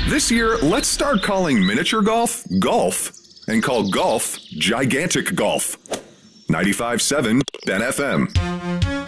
This year, let's start calling miniature golf, golf, and call golf gigantic golf. 95.7 Ben FM.